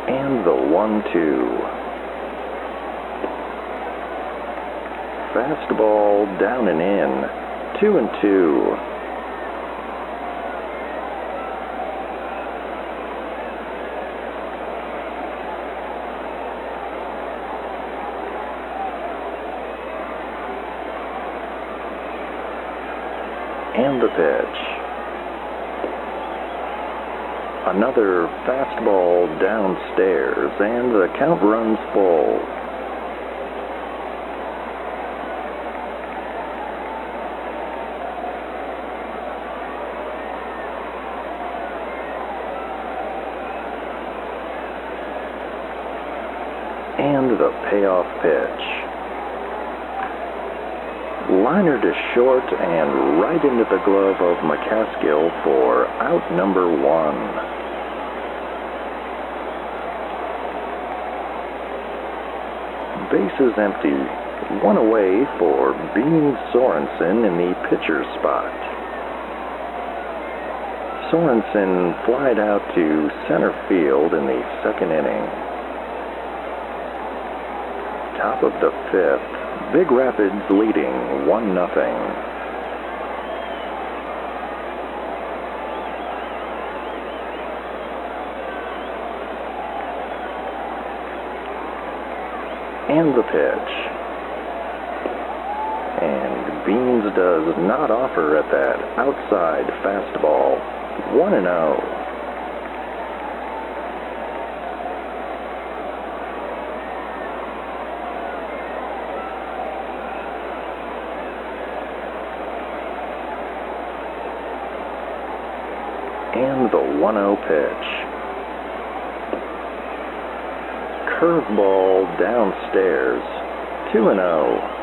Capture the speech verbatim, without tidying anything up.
And the one two. Fastball down and in. Two and two. And the pitch. Another fastball downstairs, and the count runs full. And the payoff pitch. Liner to short and right into the glove of McCaskill for out number one. Bases empty, one away for Bean Sorensen in the pitcher's spot. Sorensen flied out to center field in the second inning. Top of the fifth, Big Rapids leading one nothing. And the pitch. And Beans does not offer at that outside fastball. one and oh. And the one oh pitch. Curveball downstairs. two and oh.